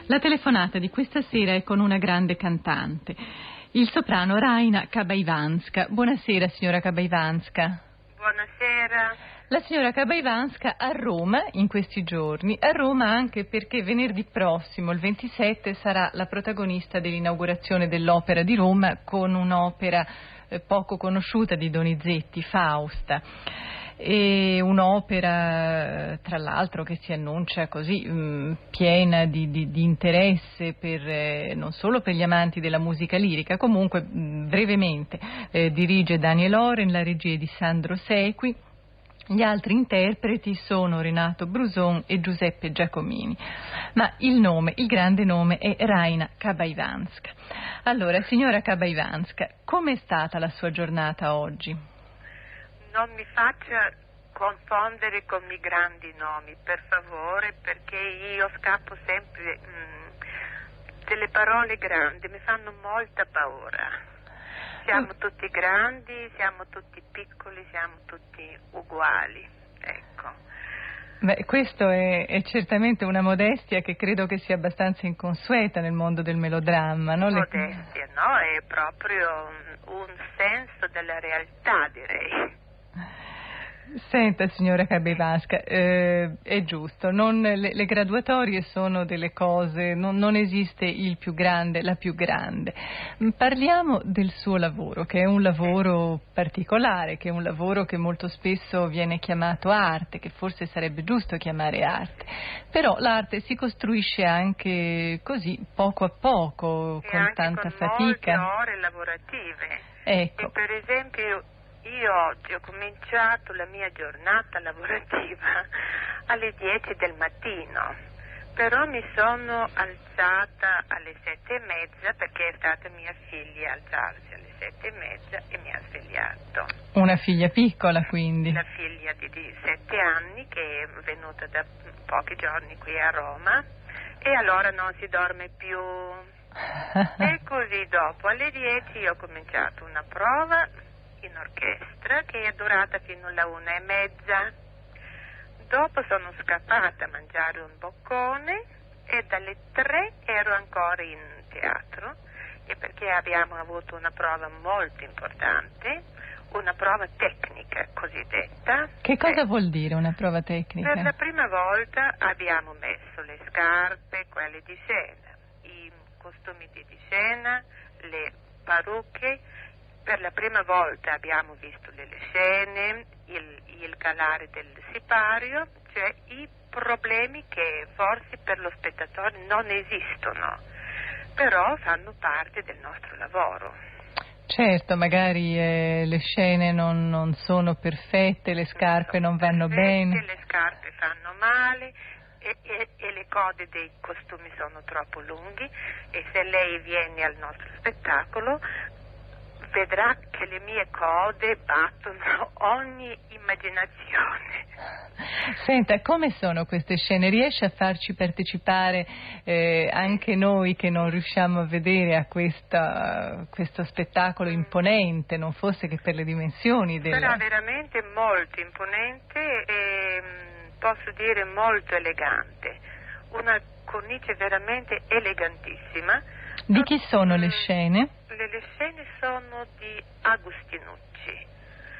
La telefonata di questa sera è con una grande cantante, il soprano Raina Kabaivanska. Buonasera, signora Kabaivanska. Buonasera. La signora Kabaivanska a Roma in questi giorni, a Roma anche perché venerdì prossimo, il 27, sarà la protagonista dell'inaugurazione dell'Opera di Roma con un'opera poco conosciuta di Donizetti, Fausta. E un'opera tra l'altro che si annuncia così piena di interesse per, non solo per gli amanti della musica lirica. Comunque brevemente dirige Daniel Oren, la regia è di Sandro Sequi, gli altri interpreti sono Renato Bruson e Giuseppe Giacomini, ma il grande nome è Raina Kabaivanska. Allora, signora Kabaivanska, com'è stata la sua giornata oggi? Non mi faccia confondere con i grandi nomi, per favore, perché io scappo sempre delle parole grandi, mi fanno molta paura. Siamo tutti grandi, siamo tutti piccoli, siamo tutti uguali, ecco. Beh, questo è certamente una modestia che credo che sia abbastanza inconsueta nel mondo del melodramma, no? Modestia, no? È proprio un senso della realtà, direi. Senta, signora Kabaivanska, è giusto, le graduatorie sono delle cose, non esiste il più grande, la più grande. Parliamo del suo lavoro, che è un lavoro particolare, che è un lavoro che molto spesso viene chiamato arte, che forse sarebbe giusto chiamare arte, però l'arte si costruisce anche così, poco a poco, e con tanta con fatica. Molte ore lavorative. Ecco. E per esempio io oggi ho cominciato la mia giornata lavorativa alle 10 del mattino, però mi sono alzata alle 7:30 perché è stata mia figlia alzarsi alle 7:30 e mi ha svegliato. Una figlia piccola, quindi? La figlia di 7 anni che è venuta da pochi giorni qui a Roma e allora non si dorme più. E così dopo alle 10 ho cominciato una prova in orchestra che è durata fino alla 1:30. Dopo sono scappata a mangiare un boccone e dalle 3 ero ancora in teatro, e perché abbiamo avuto una prova molto importante, una prova tecnica cosiddetta. Che cosa vuol dire una prova tecnica? Per la prima volta abbiamo messo le scarpe, quelle di scena, i costumi di scena, le parrucche. Per la prima volta abbiamo visto le scene, il calare del sipario, cioè i problemi che forse per lo spettatore non esistono, però fanno parte del nostro lavoro. Certo, magari le scene non sono perfette, le scarpe non vanno bene. Le scarpe fanno male e le code dei costumi sono troppo lunghi, e se lei viene al nostro spettacolo vedrà che le mie code battono ogni immaginazione. Senta, come sono queste scene? Riesce a farci partecipare anche noi che non riusciamo a vedere a questo spettacolo imponente, non fosse che per le dimensioni Sarà veramente molto imponente e posso dire molto elegante. Una cornice veramente elegantissima. Di chi sono le scene? Le scene sono di Agustinucci.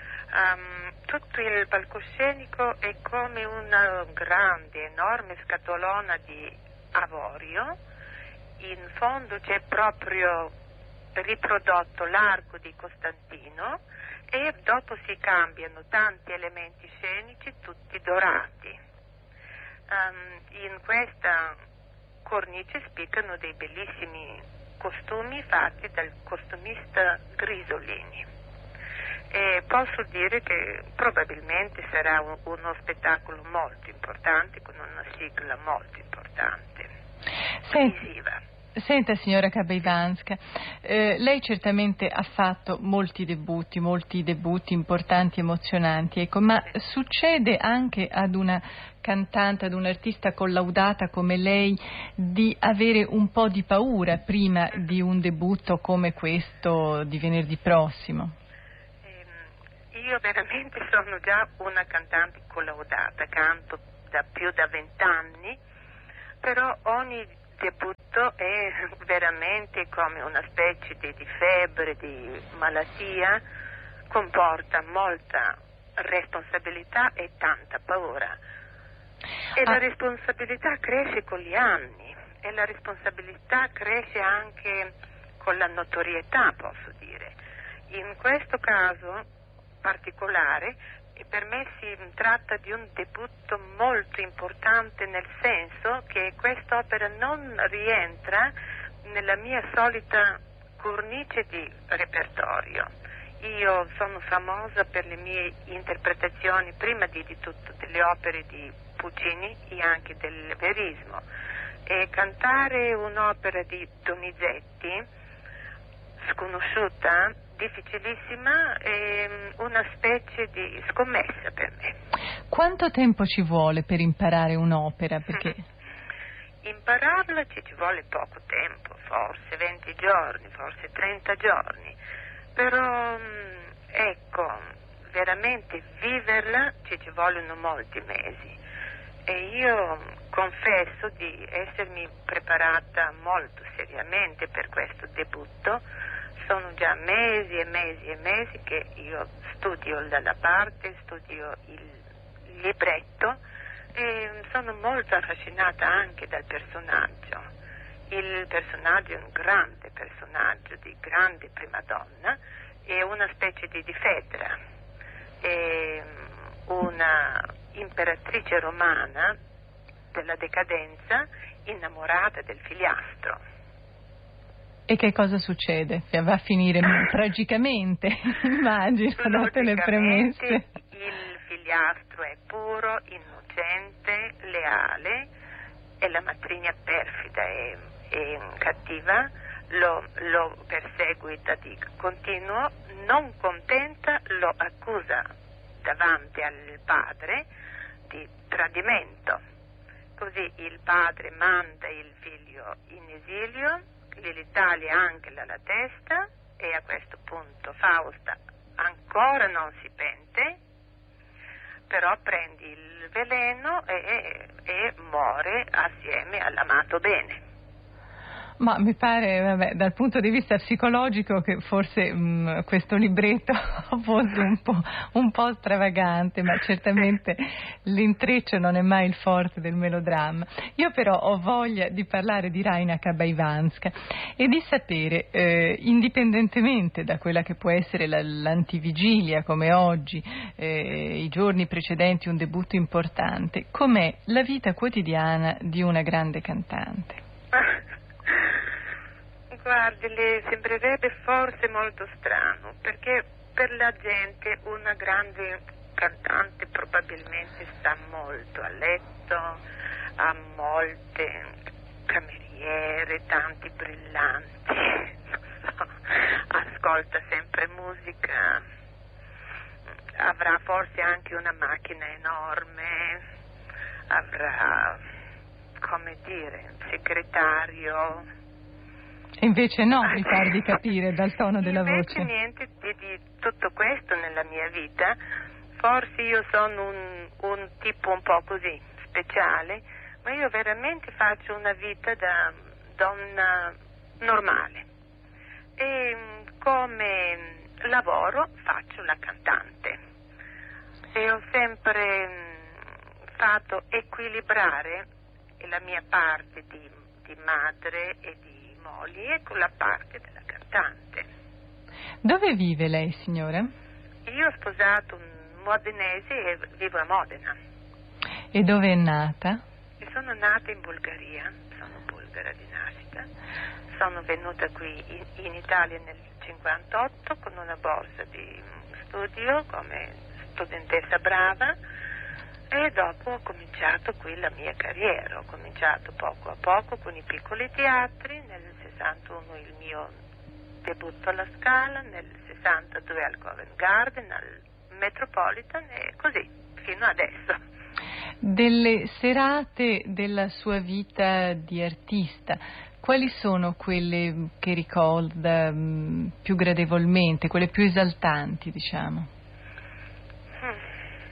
Tutto il palcoscenico è come una grande, enorme scatolona di avorio. In fondo c'è proprio riprodotto l'arco di Costantino e dopo si cambiano tanti elementi scenici, tutti dorati. In questa cornice spiccano dei bellissimi costumi fatti dal costumista Grisolini, e posso dire che probabilmente sarà uno spettacolo molto importante, con una sigla molto importante, visiva. Senta, signora Kabaivanska, lei certamente ha fatto molti debutti importanti, emozionanti, ecco, ma succede anche ad una cantante, ad un'artista collaudata come lei, di avere un po' di paura prima di un debutto come questo di venerdì prossimo? Io veramente sono già una cantante collaudata, canto da più da 20 anni, però ogni debutto è veramente come una specie di febbre, di malattia, comporta molta responsabilità e tanta paura. E la responsabilità cresce con gli anni e la responsabilità cresce anche con la notorietà, posso dire. In questo caso particolare, per me si tratta di un debutto molto importante, nel senso che quest'opera non rientra nella mia solita cornice di repertorio. Io sono famosa per le mie interpretazioni, prima di tutto, delle opere di Puccini e anche del verismo, e cantare un'opera di Donizetti, sconosciuta, difficilissima, è una specie di scommessa per me. Quanto tempo ci vuole per imparare un'opera? Perché impararla ci vuole poco tempo, forse 20 giorni, forse 30 giorni, però ecco, veramente viverla ci vogliono molti mesi. E io confesso di essermi preparata molto seriamente per questo debutto. Sono già mesi e mesi e mesi che io studio dalla parte, studio il libretto e sono molto affascinata anche dal personaggio. Il personaggio è un grande personaggio di grande prima donna, è una specie di Fedra, è una imperatrice romana della decadenza innamorata del figliastro. E che cosa succede? Va a finire tragicamente, immagino, date le premesse. Il figliastro è puro, innocente, leale, e la matrigna perfida e cattiva lo perseguita di continuo, non contenta, lo accusa davanti al padre di tradimento. Così il padre manda il figlio in esilio, gli taglia anche la testa, e a questo punto Fausta ancora non si pente, però prende il veleno e muore assieme all'amato bene. Ma mi pare, vabbè, dal punto di vista psicologico, che forse questo libretto fosse un po' stravagante, ma certamente l'intreccio non è mai il forte del melodramma. Io però ho voglia di parlare di Raina Kabaivanska e di sapere, indipendentemente da quella che può essere l'antivigilia come oggi, i giorni precedenti un debutto importante, com'è la vita quotidiana di una grande cantante? Guardi, le sembrerebbe forse molto strano, perché per la gente una grande cantante probabilmente sta molto a letto, ha molte cameriere, tanti brillanti, non so, ascolta sempre musica, avrà forse anche una macchina enorme, avrà, come dire, un segretario. Invece no, mi pare di capire dal tono della voce. Invece niente di tutto questo nella mia vita. Forse io sono un tipo un po' così, speciale, ma io veramente faccio una vita da donna normale. E come lavoro faccio la cantante. E ho sempre fatto equilibrare la mia parte di madre e di moglie con la parte della cantante. Dove vive lei, signora? Io ho sposato un modenese e vivo a Modena. E dove è nata? E sono nata in Bulgaria, sono bulgara di nascita. Sono venuta qui in Italia nel 1958 con una borsa di studio come studentessa brava. E dopo ho cominciato qui la mia carriera, ho cominciato poco a poco con i piccoli teatri, nel 61 il mio debutto alla Scala, nel 62 al Covent Garden, al Metropolitan e così, fino adesso. Delle serate della sua vita di artista, quali sono quelle che ricorda più gradevolmente, quelle più esaltanti, diciamo?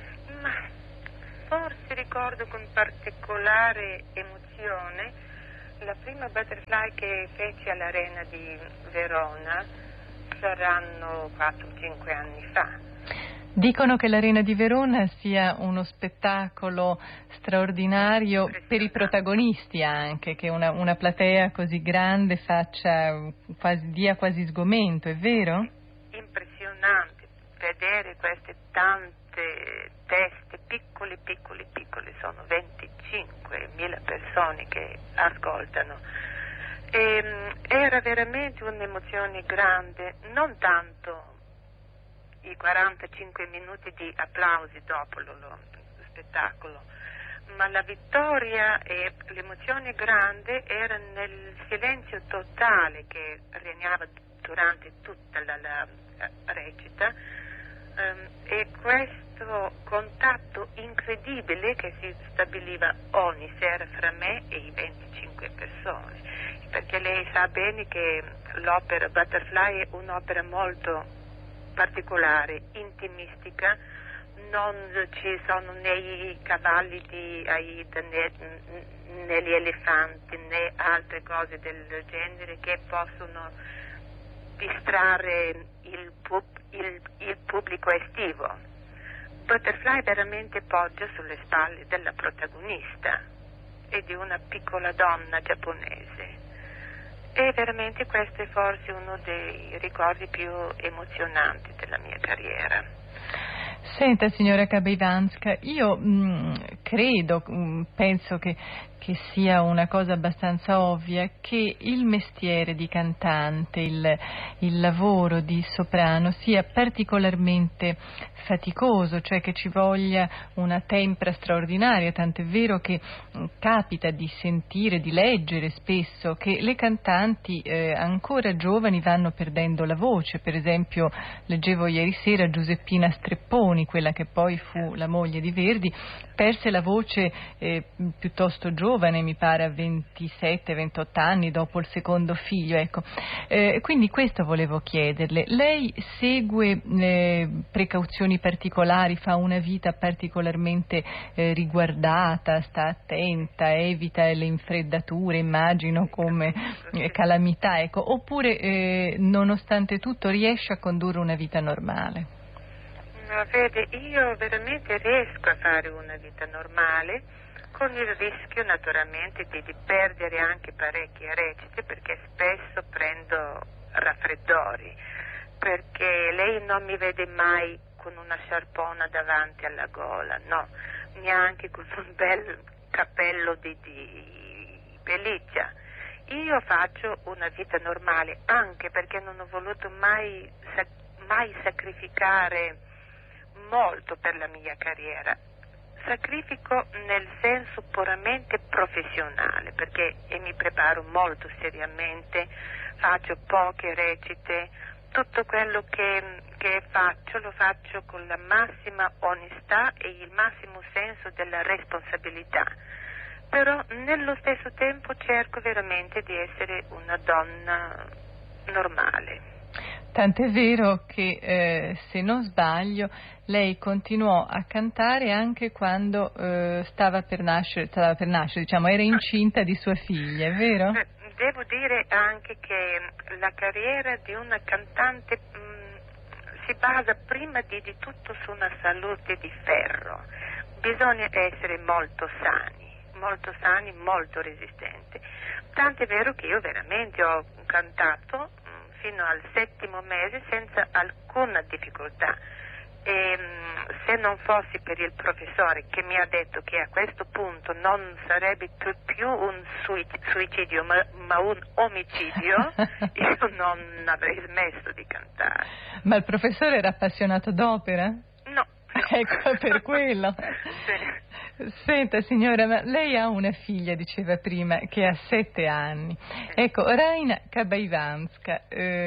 Forse ricordo con particolare emozione La prima Butterfly che feci all'Arena di Verona saranno 4-5 anni fa. Dicono che l'Arena di Verona sia uno spettacolo straordinario per i protagonisti anche, che una platea così grande dia quasi sgomento, è vero? Impressionante vedere queste tante teste piccole, sono 25.000 persone che ascoltano. Era veramente un'emozione grande, non tanto i 45 minuti di applausi dopo lo spettacolo, ma la vittoria e l'emozione grande era nel silenzio totale che regnava durante tutta la recita, e questo contatto incredibile che si stabiliva ogni sera fra me e i 25 persone, perché lei sa bene che l'opera Butterfly è un'opera molto particolare, intimistica, non ci sono né i cavalli di Aida né gli elefanti né altre cose del genere che possono distrarre il pubblico estivo. Butterfly veramente poggia sulle spalle della protagonista e di una piccola donna giapponese. E veramente questo è forse uno dei ricordi più emozionanti della mia carriera. Senta, signora Kabejvanska, io penso che sia una cosa abbastanza ovvia che il mestiere di cantante, il lavoro di soprano sia particolarmente faticoso, cioè che ci voglia una tempra straordinaria, tant'è vero che capita di sentire, di leggere spesso che le cantanti ancora giovani vanno perdendo la voce. Per esempio leggevo ieri sera Giuseppina Strepponi, quella che poi fu la moglie di Verdi, perse la voce piuttosto giovane, mi pare a 27-28 anni dopo il secondo figlio, ecco. Quindi questo volevo chiederle, lei segue precauzioni particolari, fa una vita particolarmente riguardata, sta attenta, evita le infreddature, immagino, come calamità, ecco, oppure nonostante tutto riesce a condurre una vita normale? Ma vede, io veramente riesco a fare una vita normale, con il rischio naturalmente di perdere anche parecchie recite, perché spesso prendo raffreddori, perché lei non mi vede mai con una sciarpona davanti alla gola, no, neanche con un bel cappello di pelliccia. Io faccio una vita normale, anche perché non ho voluto mai sacrificare molto per la mia carriera. Sacrifico nel senso puramente professionale, perché mi preparo molto seriamente, faccio poche recite, tutto quello che faccio lo faccio con la massima onestà e il massimo senso della responsabilità, però nello stesso tempo cerco veramente di essere una donna normale. Tant'è vero che, se non sbaglio, lei continuò a cantare anche quando stava per nascere, diciamo, era incinta di sua figlia, è vero? Devo dire anche che la carriera di una cantante si basa prima di tutto su una salute di ferro. Bisogna essere molto sani, molto resistenti. Tant'è vero che io veramente ho cantato fino al 7° mese senza alcuna difficoltà, e se non fossi per il professore che mi ha detto che a questo punto non sarebbe più un suicidio ma un omicidio, io non avrei smesso di cantare. Ma il professore era appassionato d'opera? No. Ecco, per quello. Sì. Senta signora, ma lei ha una figlia, diceva prima, che ha 7 anni. Ecco, Raina Kabejvanska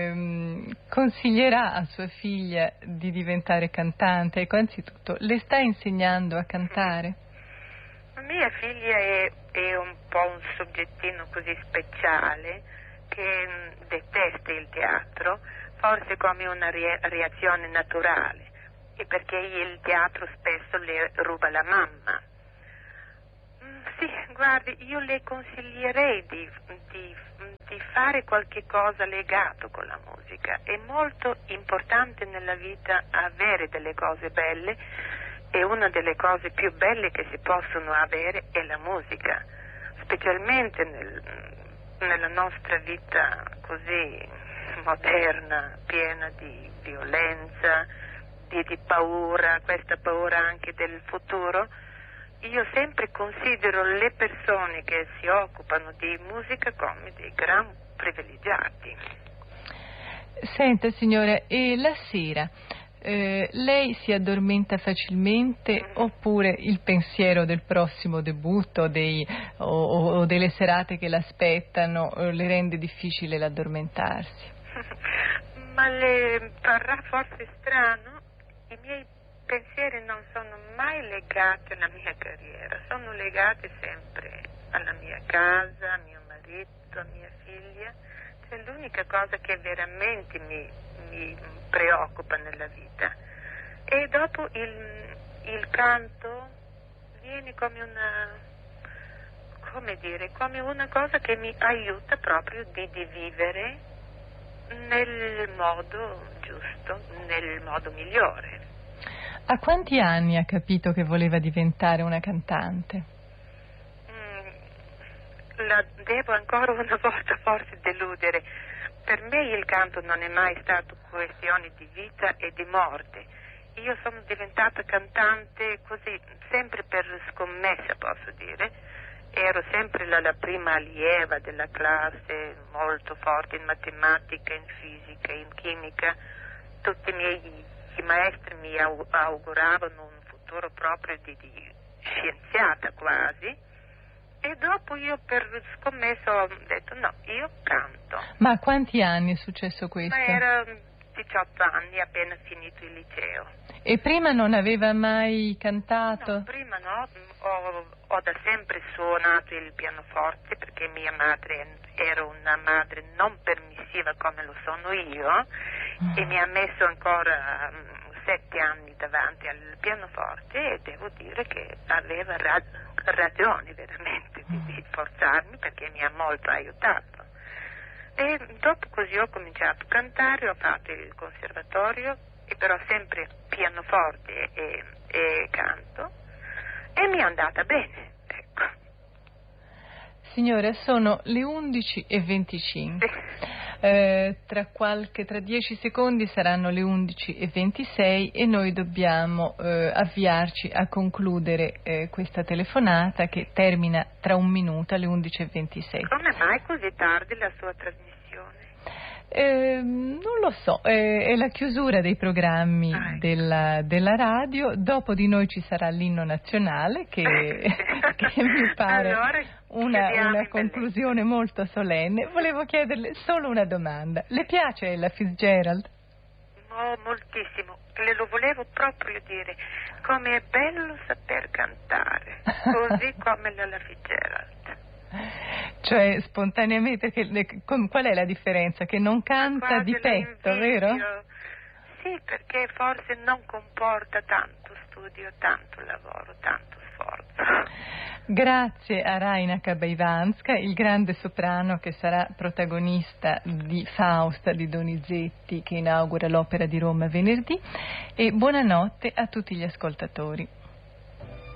consiglierà a sua figlia di diventare cantante? Ecco, anzitutto, le sta insegnando a cantare? Mia figlia è un po' un soggettino così speciale che detesta il teatro, forse come una reazione naturale, e perché il teatro spesso le ruba la mamma. Sì, guardi, io le consiglierei di fare qualche cosa legato con la musica. È molto importante nella vita avere delle cose belle, e una delle cose più belle che si possono avere è la musica, specialmente nella nostra vita così moderna, piena di violenza, di paura, questa paura anche del futuro. Io sempre considero le persone che si occupano di musica come dei gran privilegiati. Senta signora, e la sera lei si addormenta facilmente oppure il pensiero del prossimo debutto o delle serate che l'aspettano le rende difficile l'addormentarsi? Ma le parrà forse strano, i miei pensieri non sono mai legati alla mia carriera, sono legati sempre alla mia casa, a mio marito, a mia figlia. Cioè, l'unica cosa che veramente mi preoccupa nella vita. E dopo il canto viene come una cosa che mi aiuta proprio di vivere nel modo giusto, nel modo migliore. A quanti anni ha capito che voleva diventare una cantante? La devo ancora una volta forse deludere. Per me il canto non è mai stato questione di vita e di morte. Io sono diventata cantante così, sempre per scommessa, posso dire. Ero sempre la prima allieva della classe, molto forte in matematica, in fisica, in chimica. Tutti i maestri mi auguravano un futuro proprio di scienziata quasi. E dopo io per scommessa ho detto no, io canto. Ma a quanti anni è successo questo? Ma era 18 anni, appena finito il liceo. E prima non aveva mai cantato? No, prima no, ho da sempre suonato il pianoforte perché mia madre era una madre non permissiva come lo sono io e mi ha messo ancora 7 anni davanti al pianoforte e devo dire che aveva ragione veramente di forzarmi perché mi ha molto aiutato. E dopo così ho cominciato a cantare, ho fatto il conservatorio e però sempre pianoforte e canto e mi è andata bene, ecco. Signora, sono le 11:25. Tra 10 secondi saranno le 11:26 e noi dobbiamo avviarci a concludere questa telefonata che termina tra un minuto alle 11:26. Come mai così tardi la sua trasmissione? Non lo so, è la chiusura dei programmi della radio. Dopo di noi ci sarà l'inno nazionale che mi pare allora, una conclusione molto solenne. Volevo chiederle solo una domanda: le piace Ella Fitzgerald? Oh, moltissimo, le lo volevo proprio dire, come è bello saper cantare, così come l'Ella Fitzgerald. Cioè spontaneamente, qual è la differenza? Che non canta di petto, vero? Sì, perché forse non comporta tanto studio, tanto lavoro, tanto sforzo. Grazie a Raina Kabaivanska, il grande soprano che sarà protagonista di Fausta di Donizetti che inaugura l'Opera di Roma venerdì, e buonanotte a tutti gli ascoltatori.